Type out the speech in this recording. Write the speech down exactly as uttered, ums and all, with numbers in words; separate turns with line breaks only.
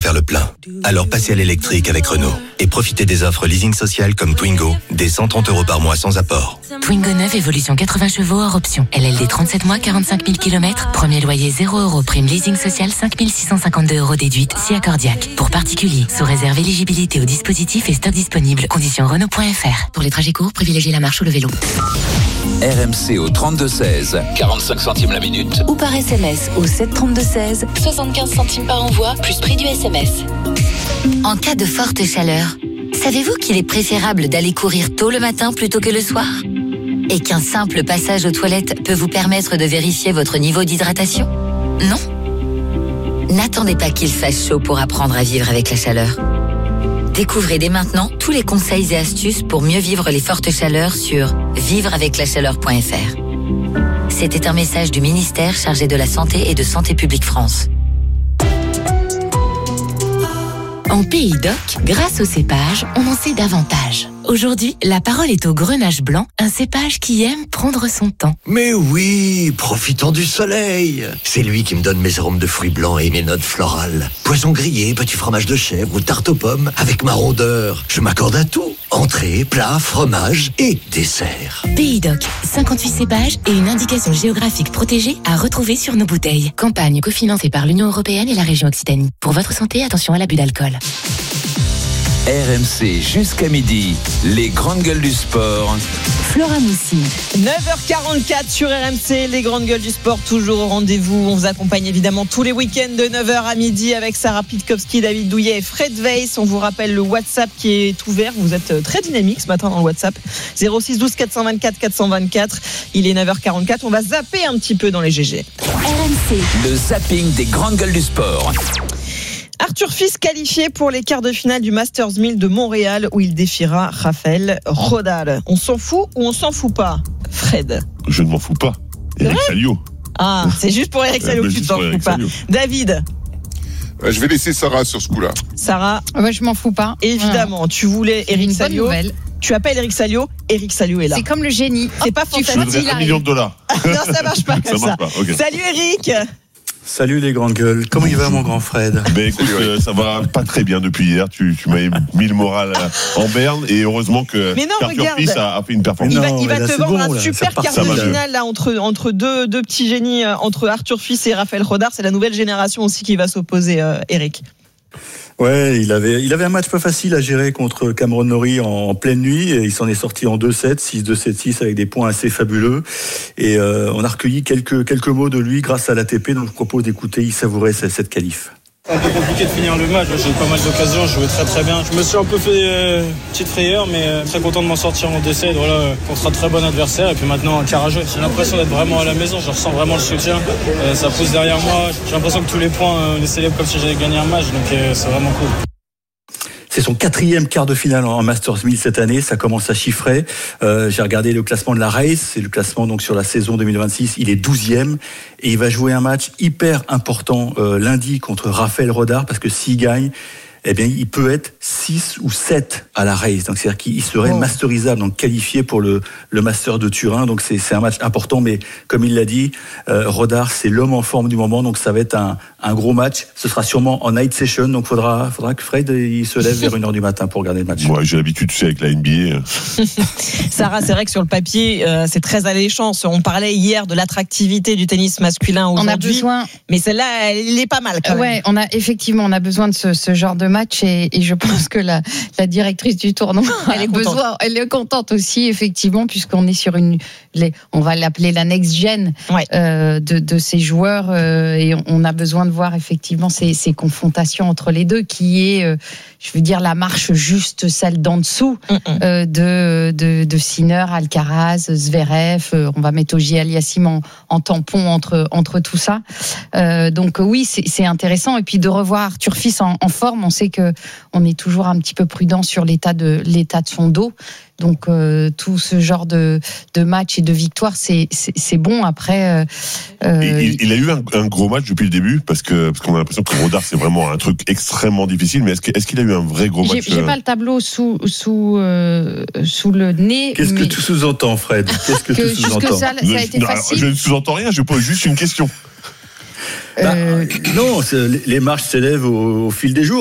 faire le plein. Alors passez à l'électrique avec Renault et profitez des offres leasing social comme Twingo, des cent trente euros par mois sans apport.
Twingo neuf, évolution quatre-vingts chevaux hors option. L L D trente-sept mois, quarante-cinq mille kilomètres. Premier loyer zéro euros. Prime leasing social cinq mille six cent cinquante-deux euros déduite. Si accordiaque. Pour particuliers. Sous réserve éligibilité au dispositif et stock disponible. Conditions Renault point F R. Pour les trajets courts, privilégiez la marche ou le vélo.
R M C au trente-deux seize, quarante-cinq centimes la minute.
Ou par S M S au sept trente-deux seize, soixante-quinze centimes par envoi, plus prix du S M S. En cas de forte chaleur, savez-vous qu'il est préférable d'aller courir tôt le matin plutôt que le soir ? Et qu'un simple passage aux toilettes peut vous permettre de vérifier votre niveau d'hydratation ? Non ? N'attendez pas qu'il fasse chaud pour apprendre à vivre avec la chaleur. Découvrez dès maintenant tous les conseils et astuces pour mieux vivre les fortes chaleurs sur vivre avec la chaleur point F R. C'était un message du ministère chargé de la Santé et de Santé publique France. En Pays d'Oc, grâce au cépage, on en sait davantage. Aujourd'hui, la parole est au grenache blanc, un cépage qui aime prendre son temps.
Mais oui, profitons du soleil. C'est lui qui me donne mes arômes de fruits blancs et mes notes florales. Poisson grillé, petit fromage de chèvre ou tarte aux pommes, avec ma rondeur. Je m'accorde à tout. Entrée, plat, fromage et dessert.
Pays d'Oc, cinquante-huit cépages et une indication géographique protégée à retrouver sur nos bouteilles. Campagne cofinancée par l'Union européenne et la région Occitanie. Pour votre santé, attention à l'abus d'alcool.
R M C jusqu'à midi, les grandes gueules du sport.
Flora Moussi.
neuf heures quarante-quatre sur R M C, les grandes gueules du sport, toujours au rendez-vous. On vous accompagne évidemment tous les week-ends de neuf heures à midi avec Sarah Pitkowski, David Douillet et Fred Weiss. On vous rappelle le WhatsApp qui est ouvert. Vous êtes très dynamique ce matin dans le WhatsApp. zéro six douze quatre cent vingt-quatre quatre cent vingt-quatre. Il est neuf heures quarante-quatre. On va zapper un petit peu dans les G G.
R M C.
Le zapping des grandes gueules du sport.
Arthur Fils qualifié pour les quarts de finale du Masters mille de Montréal où il défiera Rafael Rodal. On s'en fout ou on s'en fout pas, Fred ?
Je ne m'en fous pas. Eric Salio.
Ah, c'est juste pour Eric Salio que tu ne t'en fous pas.
Salio.
David ?
Je vais laisser Sarah sur ce coup-là.
Sarah ?
Ouais, je m'en fous pas.
Évidemment, voilà. Tu voulais Eric Salio. Tu appelles Eric Salio, Eric Salio est là.
C'est comme le génie.
C'est pas fantastique.
Je voudrais un million de dollars.
Non, ça marche pas comme ça.
Marche pas. Okay.
Salut Eric.
Salut les grandes gueules, comment il va mon grand Fred ?
Ben écoute, euh, ça va pas très bien depuis hier, tu, tu m'avais mis le moral en berne et heureusement que Arthur Fils a, a fait une performance.
Il va,
non,
il va
là,
te vendre
bon,
un
là,
super quart de finale là, entre, entre deux, deux petits génies, entre Arthur Fils et Rafael Rodar. C'est la nouvelle génération aussi qui va s'opposer, euh, Eric.
Ouais, il avait, il avait un match pas facile à gérer contre Cameron Norrie en, en pleine nuit. Et il s'en est sorti en deux sept, six deux, sept six avec des points assez fabuleux. Et euh, on a recueilli quelques, quelques mots de lui grâce à l'A T P. Donc je propose d'écouter, il savourait cette, cette qualif.
C'est un peu compliqué de finir le match, j'ai eu pas mal d'occasions, je jouais très très bien. Je me suis un peu fait euh, petite frayeur, mais euh, très content de m'en sortir en deux sept, voilà, euh, contre un très bon adversaire. Et puis maintenant, un quart à jouer. J'ai l'impression d'être vraiment à la maison, je ressens vraiment le soutien. Euh, ça pousse derrière moi, j'ai l'impression que tous les points, euh, on les célèbre comme si j'avais gagné un match, donc euh, c'est vraiment cool.
C'est son quatrième quart de finale en Masters mille cette année, ça commence à chiffrer. Euh, j'ai regardé le classement de la race, c'est le classement donc sur la saison deux mille vingt-six, il est douzième et il va jouer un match hyper important euh, lundi contre Rafael Rodar parce que s'il gagne, eh bien, il peut être six ou sept à la race. Donc, c'est-à-dire qu'il serait oh. masterisable, donc qualifié pour le, le Master de Turin. Donc, c'est, c'est un match important. Mais comme il l'a dit, euh, Rodar, c'est l'homme en forme du moment. Donc, ça va être un, un gros match. Ce sera sûrement en night session. Donc, faudra, faudra que Fred il se lève vers une heure du matin pour regarder le match.
Ouais, j'ai l'habitude, tu sais, avec la N B A.
Sarah, c'est vrai que sur le papier, euh, c'est très alléchant. On parlait hier de l'attractivité du tennis masculin aujourd'hui.
On a besoin.
Mais celle-là, elle est pas mal quand même.
Ouais, on a effectivement, on a besoin de ce, ce genre de match et, et je pense que la, la directrice du tournoi, elle est besoin, elle est contente aussi effectivement puisqu'on est sur une, les, on va l'appeler la next gen
ouais. euh,
de, de ces joueurs euh, et on a besoin de voir effectivement ces, ces confrontations entre les deux qui est, euh, je veux dire la marche juste celle d'en dessous euh, de, de de Sinner, Alcaraz, Zverev. Euh, on va mettre Auger Aliassime en, en tampon entre entre tout ça. Euh, donc oui, c'est, c'est intéressant et puis de revoir Arthur Fils en, en forme. On sait que on est toujours un petit peu prudent sur l'état de l'état de son dos. Donc euh, tout ce genre de de match et de victoire, c'est c'est, c'est bon. Après,
euh, il, il a eu un, un gros match depuis le début parce que parce qu'on a l'impression que Rodar c'est vraiment un truc extrêmement difficile. Mais est-ce que, est-ce qu'il a eu un vrai gros match?
J'ai, j'ai pas le tableau sous sous euh, sous le nez.
Qu'est-ce
mais...
que tu sous-entends, Fred? Qu'est-ce que, que tu sous-entends?
Ça, ça a été
non,
facile.
Je ne sous-entends rien. Je pose juste une question.
Bah, euh... Non, les marches s'élèvent au, au fil des jours.